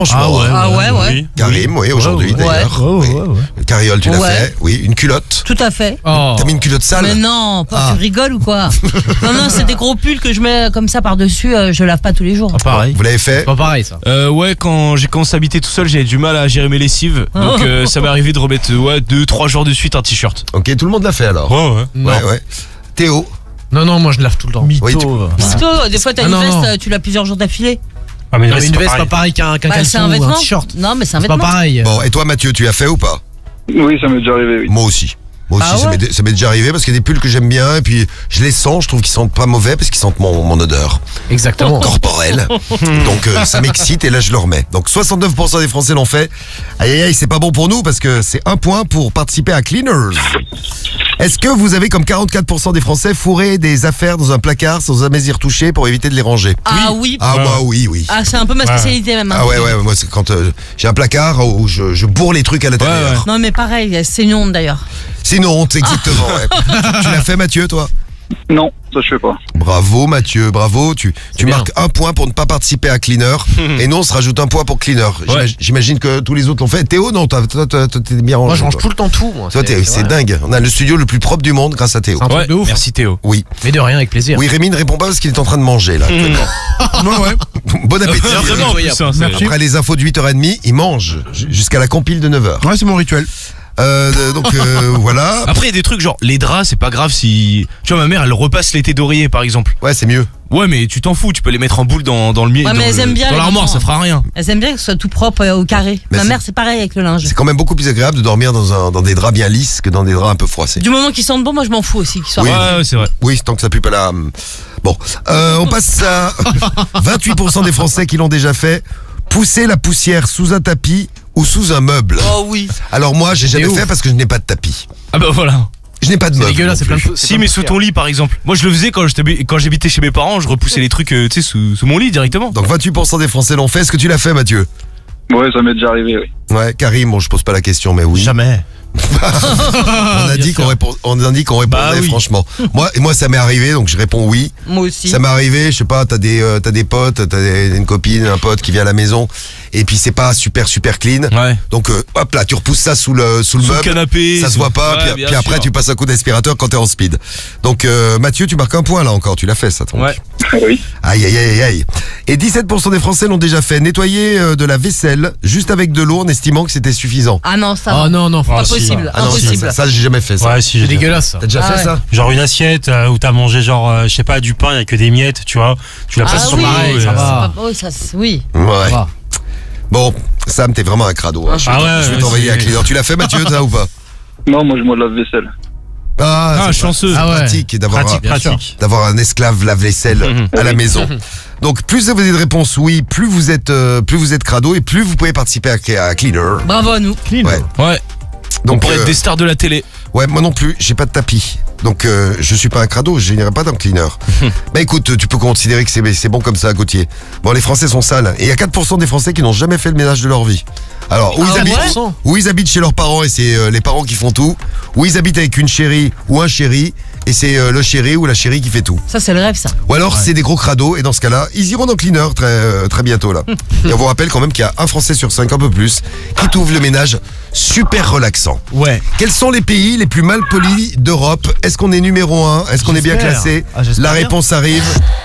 Franchement, Ah ouais. Oui. Karim, oui, aujourd'hui d'ailleurs. Oui. Carriole, tu l'as Ouais. fait. Oui, une culotte. Tout à fait. Oh. T'as mis une culotte sale? Mais non, Ah. tu rigoles ou quoi? Non, c'est des gros pulls que je mets comme ça par-dessus, je lave pas tous les jours. Ah, pareil. Vous l'avez fait? Pas pareil ça. Ouais, quand j'ai commencé à habiter tout seul, j'avais du mal à gérer mes lessives. Donc ça m'est arrivé de remettre 2-3 jours de suite un t-shirt. Ok, tout le monde l'a fait alors. Ouais. Non. Ouais. Théo, Non, moi je lave tout le temps. Oui, tu- Plutôt, des fois t'as Ah, une non, veste, non. tu l'as plusieurs jours d'affilée. Ah, mais Non, mais une veste pas pareil qu'un Bah, caleçon c'est un ou vêtement. un t-shirt. Non, mais c'est un C'est pas vêtement. pareil. bon, et toi Mathieu, tu as fait ou pas? Oui, ça m'est déjà arrivé, oui. Moi aussi. Ah ça ouais m'est déjà arrivé parce qu'il y a des pulls que j'aime bien et puis je les sens, je trouve qu'ils sentent pas mauvais parce qu'ils sentent mon odeur Exactement. corporelle. Donc ça m'excite et là je le remets. Donc 69% des Français l'ont fait. Aïe aïe aïe, c'est pas bon pour nous parce que c'est un point pour participer à Cleaners. Est-ce que vous avez comme 44% des Français fourré des affaires dans un placard sans jamais y retoucher pour éviter de les ranger? Ah oui. Ah moi oui. Ah, c'est un peu ma spécialité même. hein. Ah ouais, moi c'est quand j'ai un placard où je bourre les trucs à l'intérieur. Ouais. Non, mais pareil, c'est une honte d'ailleurs. C'est une honte, exactement. Ouais. Tu l'as fait Mathieu, toi? Non, ça je fais pas. Bravo Mathieu, bravo. Tu bien. marques un point pour ne pas participer à Cleaner. Et nous on se rajoute un point pour Cleaner. Ouais. J'imagine que tous les autres l'ont fait. Théo, non, toi t'es bien rangé. Moi je range toi. tout le temps tout. Moi. Toi, c'est vrai. dingue. On a le studio le plus propre du monde grâce à Théo. C'est un truc Ouais, de ouf. merci Théo. Oui. Mais de rien, avec plaisir. Oui, Rémi ne répond pas parce qu'il est en train de manger là. actuellement. Bon appétit. Vraiment, en plus, hein, c'est- Après les infos de 8h30, il mange jusqu'à la compile de 9h. Ouais, c'est mon rituel. Donc voilà. Après, il y a des trucs genre les draps, c'est pas grave si. Tu vois, ma mère, elle repasse l'été d'oreiller par exemple. Ouais, c'est mieux. Ouais, mais tu t'en fous, tu peux les mettre en boule dans le miel. Ouais, mais elles aiment bien dans les l'armoire, vêtements. ça fera rien. Elles aiment bien que ce soit tout propre au carré. Mais Ma c'est- mère, c'est pareil avec le linge. C'est quand même beaucoup plus agréable de dormir dans des draps bien lisses que dans des draps un peu froissés. Du moment qu'ils sentent bon, moi je m'en fous aussi qu'ils soient. Oui. Ouais, c'est vrai. Oui, tant que ça pue pas la... Bon, on passe à 28% des Français qui l'ont déjà fait. Pousser la poussière sous un tapis ou sous un meuble. Oh oui. Alors moi, j'ai jamais ouf. fait parce que je n'ai pas de tapis. Ah bah voilà. Je n'ai pas de C'est meuble. dégueulasse, c'est non plein plus. de Si, mais sous ton lit par exemple. Moi, je le faisais quand j'habitais chez mes parents, je repoussais les trucs, tu sais, sous mon lit directement. Donc 28% des Français l'ont fait. Est-ce que tu l'as fait, Mathieu? Ouais, ça m'est déjà arrivé, oui. Ouais, Karim, bon, je pose pas la question, mais oui. Jamais. On a dit qu'on répondait Bah oui. franchement. Moi, ça m'est arrivé, donc je réponds oui. Moi aussi. Ça m'est arrivé, je sais pas, t'as des potes, une copine, un pote qui vient à la maison, et puis c'est pas super clean. Ouais. Donc hop là, tu repousses ça sous le Sous le meuble. canapé. Ça se voit pas, Ouais, puis bien après sûr. tu passes un coup d'aspirateur quand t'es en speed. Donc Mathieu, tu marques un point là encore, tu l'as fait ça. Donc. Ouais. Oui. Aïe aïe aïe aïe. Et 17% des Français l'ont déjà fait. Nettoyer de la vaisselle juste avec de l'eau en estimant que c'était suffisant. Ah non, ça. Oh va. non. Pas Ah, si, possible. ouais. Ah non, Impossible. ça j'ai jamais fait ça. Ouais, si, C'est j'ai dégueulasse ça. T'as déjà Ah fait ouais. ça? genre une assiette où t'as mangé genre, je sais pas, du pain, il y a que des miettes, tu vois. Tu la Ah passes sur oui, le pareil, dos et, ça va. Oh, oui. Ouais. Ça va. Bon, Sam, t'es vraiment un crado. Hein. Ah ouais, Je vais ouais, t'envoyer c'est- un client. Tu l'as fait, Mathieu, ça ou pas? Non, moi je me lave vaisselle. Ah, c'est chanceux. c'est Ah ouais. pratique Pratique, Bien sûr. pratique. d'avoir un esclave lave-vaisselle à la maison. Donc plus vous avez de réponses oui, plus vous êtes crado et plus vous pouvez participer à Cleaner. Bravo à nous. Ouais. Ouais. On Donc pourrait être des stars de la télé. ouais, moi non plus, j'ai pas de tapis. Donc je suis pas un crado, je n'irai pas dans le Cleaner. Bah écoute, tu peux considérer que c'est bon comme ça, Gauthier. Bon, les Français sont sales et il y a 4% des Français qui n'ont jamais fait le ménage de leur vie. Alors, où ils habitent chez leurs parents et c'est les parents qui font tout, ou ils habitent avec une chérie ou un chéri et c'est le chéri ou la chérie qui fait tout. Ça, c'est le rêve, ça. Ou alors c'est des gros crados et dans ce cas-là, ils iront dans le Cleaner très bientôt là. Et on vous rappelle quand même qu'il y a un Français sur 5, un peu plus, qui trouve le ménage super relaxant. Ouais. Quels sont les pays les plus mal polis d'Europe? Est-ce qu'on est numéro 1? Est-ce qu'on est bien J'espère. classé? Ah, j'espère La bien. réponse arrive.